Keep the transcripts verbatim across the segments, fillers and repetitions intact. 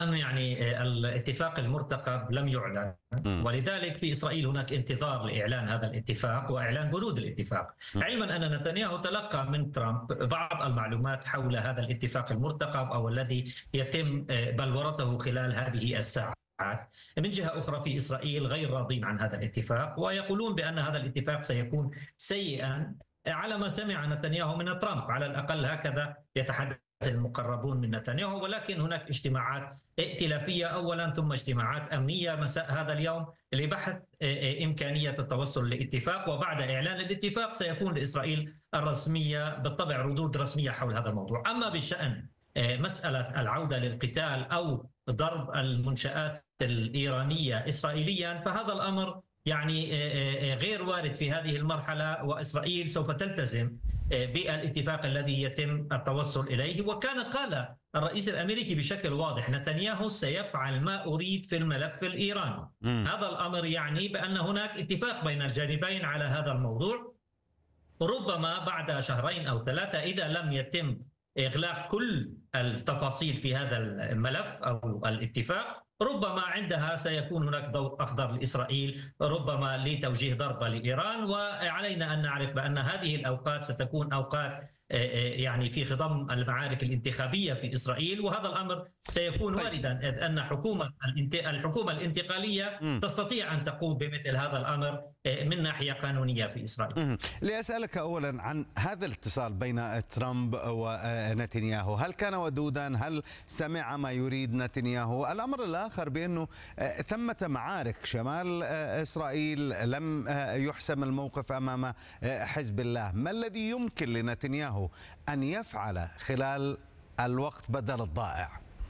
يعني الاتفاق المرتقب لم يعلن، مم. ولذلك في إسرائيل هناك انتظار لإعلان هذا الاتفاق وإعلان بنود الاتفاق، علما أن نتنياهو تلقى من ترامب بعض المعلومات حول هذا الاتفاق المرتقب أو الذي يتم بلورته خلال هذه الساعات. من جهة أخرى في إسرائيل غير راضين عن هذا الاتفاق، ويقولون بأن هذا الاتفاق سيكون سيئا على ما سمع نتنياهو من ترامب، على الأقل هكذا يتحدث المقربون من نتنياهو. ولكن هناك اجتماعات ائتلافية أولا ثم اجتماعات أمنية مساء هذا اليوم لبحث إمكانية التوصل لاتفاق، وبعد إعلان الاتفاق سيكون لإسرائيل الرسمية بالطبع ردود رسمية حول هذا الموضوع. أما بشأن مسألة العودة للقتال أو ضرب المنشآت الإيرانية إسرائيليا فهذا الأمر يعني غير وارد في هذه المرحلة، وإسرائيل سوف تلتزم بالاتفاق الذي يتم التوصل إليه. وكان قال الرئيس الأمريكي بشكل واضح: نتنياهو سيفعل ما أريد في الملف الإيراني. م. هذا الأمر يعني بأن هناك اتفاق بين الجانبين على هذا الموضوع. ربما بعد شهرين أو ثلاثة إذا لم يتم إغلاق كل التفاصيل في هذا الملف أو الاتفاق، ربما عندها سيكون هناك ضوء أخضر لإسرائيل ربما لتوجيه ضربة لإيران. وعلينا أن نعرف بأن هذه الأوقات ستكون أوقات يعني في خضم المعارك الانتخابية في إسرائيل، وهذا الأمر سيكون واردا إذ أن حكومة الحكومة الانتقالية تستطيع أن تقوم بمثل هذا الأمر من ناحية قانونية في إسرائيل. لأسألك أولا عن هذا الاتصال بين ترامب ونتنياهو، هل كان ودودا؟ هل سمع ما يريد نتنياهو؟ الأمر الآخر بأنه ثمة معارك شمال إسرائيل لم يحسم الموقف أمام حزب الله، ما الذي يمكن لنتنياهو أن يفعل خلال الوقت بدل الضائع؟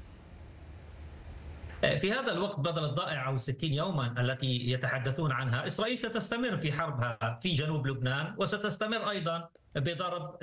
في هذا الوقت بدل الضائع أو ستين يوما التي يتحدثون عنها، إسرائيل ستستمر في حربها في جنوب لبنان، وستستمر أيضا بضرب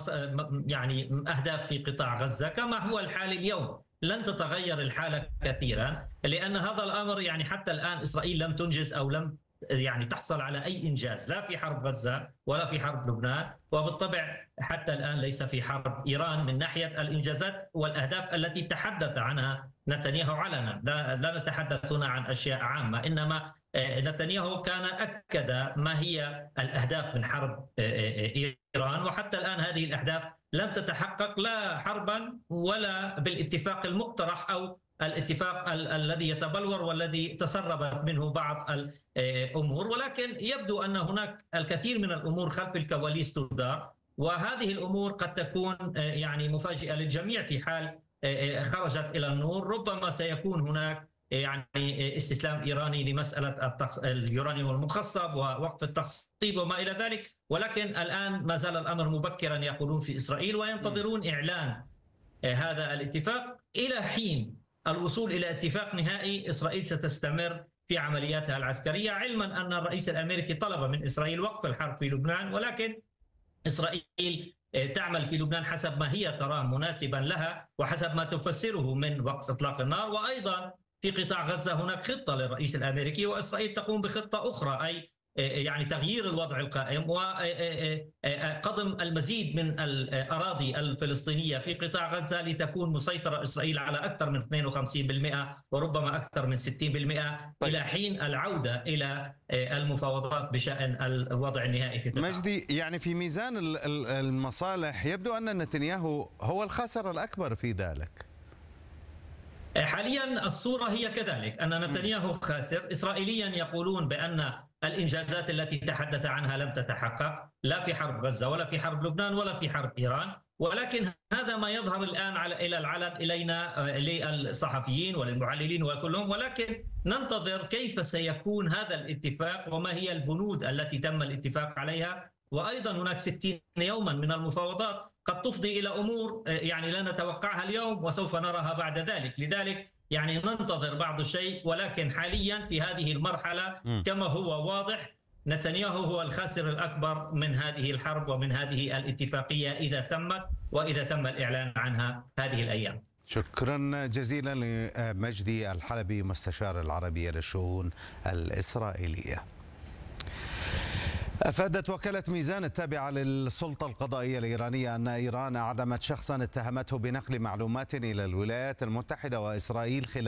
يعني أهداف في قطاع غزة كما هو الحال اليوم. لن تتغير الحالة كثيرا، لأن هذا الأمر يعني حتى الآن إسرائيل لم تنجز أو لم يعني تحصل على أي إنجاز لا في حرب غزة ولا في حرب لبنان، وبالطبع حتى الآن ليس في حرب إيران من ناحية الإنجازات والأهداف التي تحدث عنها نتنياهو علنا. لا, لا نتحدث هنا عن أشياء عامة، إنما نتنياهو كان أكد ما هي الأهداف من حرب إيران، وحتى الآن هذه الأهداف لم تتحقق لا حربا ولا بالاتفاق المقترح أو الاتفاق ال الذي يتبلور والذي تسربت منه بعض الأمور. ولكن يبدو أن هناك الكثير من الأمور خلف الكواليس تدار، وهذه الأمور قد تكون يعني مفاجئة للجميع في حال خرجت إلى النور. ربما سيكون هناك يعني استسلام إيراني لمسألة اليورانيوم المخصب ووقف التخصيب وما إلى ذلك، ولكن الآن ما زال الأمر مبكرا يقولون في إسرائيل، وينتظرون إعلان هذا الاتفاق. إلى حين الوصول إلى اتفاق نهائي إسرائيل ستستمر في عملياتها العسكرية، علما أن الرئيس الأمريكي طلب من إسرائيل وقف الحرب في لبنان، ولكن إسرائيل تعمل في لبنان حسب ما هي تراه مناسبا لها وحسب ما تفسره من وقف إطلاق النار. وأيضا في قطاع غزة هناك خطة للرئيس الأمريكي، وإسرائيل تقوم بخطة أخرى، أي يعني تغيير الوضع القائم وقضم المزيد من الأراضي الفلسطينية في قطاع غزة لتكون مسيطرة إسرائيل على أكثر من اثنين وخمسين بالمئة وربما أكثر من ستين بالمئة إلى حين العودة إلى المفاوضات بشأن الوضع النهائي في قطاع. مجدي، يعني في ميزان المصالح يبدو أن نتنياهو هو الخاسر الأكبر في ذلك. حاليا الصورة هي كذلك، أن نتنياهو خاسر. إسرائيليا يقولون بأن الإنجازات التي تحدث عنها لم تتحقق لا في حرب غزة ولا في حرب لبنان ولا في حرب إيران، ولكن هذا ما يظهر الآن على إلى العلن إلينا للصحفيين وللمحللين وكلهم. ولكن ننتظر كيف سيكون هذا الاتفاق وما هي البنود التي تم الاتفاق عليها. وأيضا هناك ستين يوما من المفاوضات قد تفضي إلى أمور يعني لا نتوقعها اليوم وسوف نراها بعد ذلك. لذلك يعني ننتظر بعض الشيء، ولكن حاليا في هذه المرحلة كما هو واضح نتنياهو هو الخاسر الأكبر من هذه الحرب ومن هذه الاتفاقية إذا تمت وإذا تم الإعلان عنها هذه الأيام. شكرا جزيلا لمجدي الحلبي مستشار العربية للشؤون الإسرائيلية. أفادت وكالة ميزان التابعة للسلطة القضائية الإيرانية أن إيران أعدمت شخصا اتهمته بنقل معلومات إلى الولايات المتحدة وإسرائيل خلال